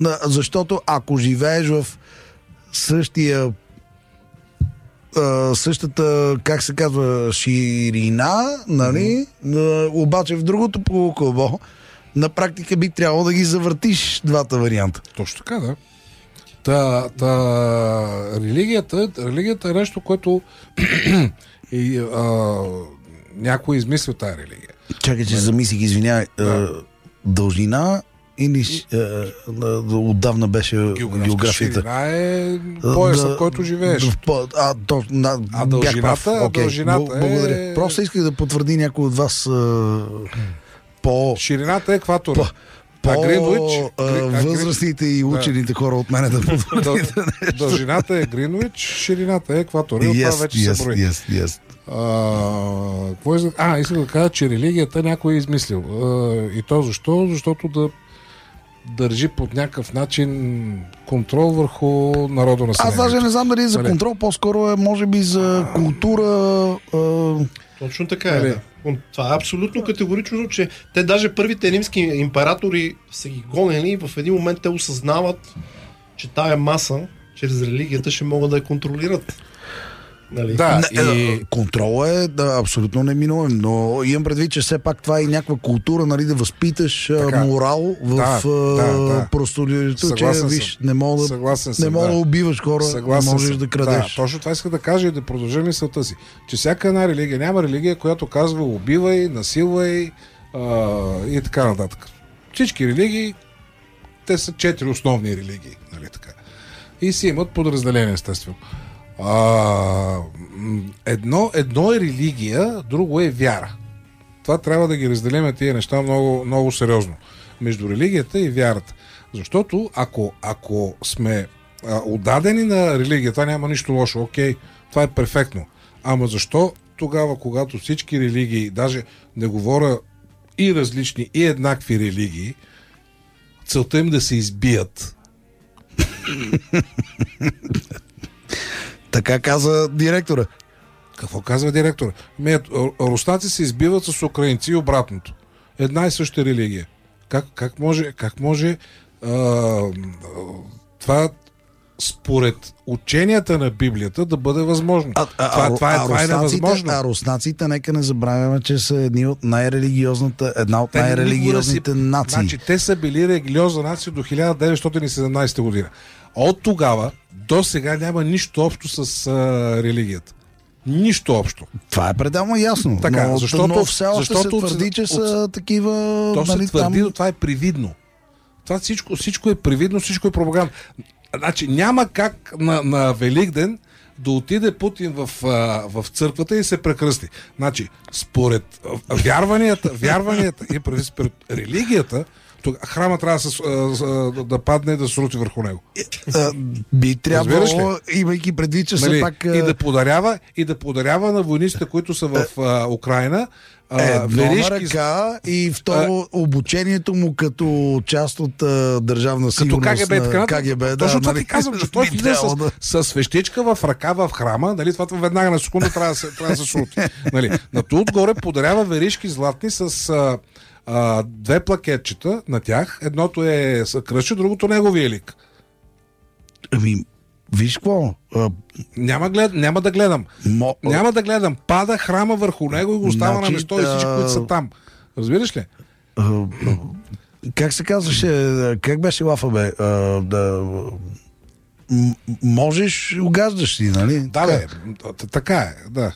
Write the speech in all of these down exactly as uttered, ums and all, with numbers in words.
Защото ако живееш в същия същата, как се казва, ширина, нали? Mm-hmm. Обаче в другото полукълбо на практика би трябвало да ги завъртиш двата варианта. Точно така, да. Та, та религията, религията е нещо, което и, а, някой измислил тази религия. Чакай, че замислих, извинявай. Да. Дължина или а, отдавна беше географията? Ширина е пояса, да, в който живееш. А, то, на, а дължината, okay. дължината Благодаря. е... Просто исках да потвърди някой от вас а, по... Ширината е екватора. По... А Гринвич, по-възрастните и учените да. хора от мене да потвърдите нещо. Дължината е Гринвич, ширината е екватора. Yes, това вече yes, се брои. Yes, yes. А, какво е... а, искам да кажа, че религията някой е измислил. А, и то защо? Защото да държи под някакъв начин контрол върху народа на Аз даже не знам дали е за контрол, по-скоро е може би за култура. А... Точно така е. Да. Това е абсолютно категорично, че те даже първите римски императори са ги гонени и в един момент те осъзнават, че тая маса чрез религията ще могат да я контролират. Нали? Да, и... Контрол е да, абсолютно неминуем, но имам предвид, че все пак това е някаква култура, нали, да възпиташ така, морал в да, да, да. простолюдието, че виж, не мога да, не мога да. да убиваш хора, Съгласен не можеш съм. да крадеш. Да, точно това иска да кажа и да продължа мисълта си, че всяка една религия, няма религия, която казва убивай, насилвай а, и така нататък. Всички религии, те са четири основни религии, нали така. И си имат подразделение, естествено. А, едно, едно е религия, друго е вяра. Това трябва да ги разделим тия неща много, много сериозно. Между религията и вярата. Защото ако, ако сме а, отдадени на религията, няма нищо лошо. Окей, това е перфектно. Ама защо тогава, когато всички религии, даже не говоря и различни, и еднакви религии, целта им да се избият? Така каза директора. Какво казва директора? Руснаци се избиват с украинци и обратното. Една и съща религия. Как, как може, как може а, това според ученията на Библията да бъде възможно? А, а, това, това, е, а, това е невъзможно. А руснаците, нека не забравяме, че са едни от най-религиозната, една от най-религиозните нации. Значи, те са били религиозна нация до хиляда деветстотин и седемнадесета година. От тогава до сега няма нищо общо с а, религията. Нищо общо. Това е пределно ясно. Така, но, защото, но все още защото се твърди, че от, са от, такива... То нали, се твърди, там... това е привидно. Това всичко, всичко е привидно, всичко е пропаганда. Значи няма как на, на Великден да отиде Путин в, в църквата и се прекръсти. Значи, според вярванията, вярванията и според религията, храма трябва да, се, да, да падне и да срути върху него. Би трябвало, имайки предвид, че нали, все пак... И да подарява, и да подарява на войниците, които са в а, Украина, Едно веришки... на ръка и второ а... обучението му като част от а, държавна сигурност. Като КГБ, на КГБ, да. Точно това нали... ти казвам, че той влиза с, да. с свещичка в ръка в храма, нали, това веднага на секунда трябва да се, трябва да се срути. Нали. На то отгоре подарява веришки златни с а, а, две плакетчета на тях. Едното е кръстче, другото неговия лик. Ами, виж какво? А... Няма, глед... Няма да гледам. Мо... Няма да гледам. Пада храма върху него и го остава значи, на место и всички, които са там. Разбираш ли? А, как се казваше? Как беше лафа, бе? А, да... М- можеш, угаждаш си, нали? Да, бе. Така е, да.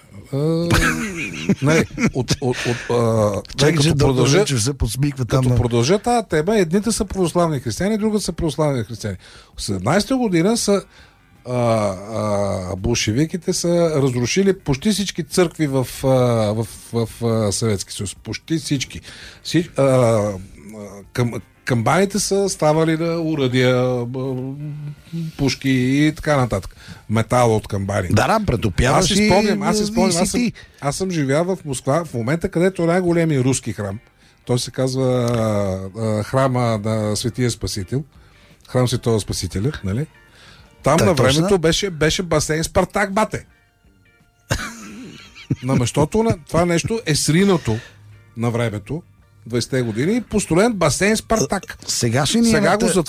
Не, от, от, от, а, Чакай, като че продължа, че се подсмиква като там. продължа тази тема, едните са православни християни, другите са православни християни. В седемнадесета година са а, а, болшевиките са разрушили почти всички църкви в, а, в, в, в Съветски съюз. Почти всички. Всич, а, към, камбаните са ставали на уръдия, пушки и така нататък. Метал от камбани. Да, да, претопяваш аз си спомням, аз си спомням, аз съм, ти. аз съм живял в Москва в момента, където е най-големия руски храм. Той се казва а, а, храма на Светия Спасител. Храм Светого Спасителя, нали? Там Та, на времето точно? беше, беше басейн Спартак, бате. На местото на това нещо е сринато на времето, двайсетте години, построен басейн Спартак. Сега ще ни Сега го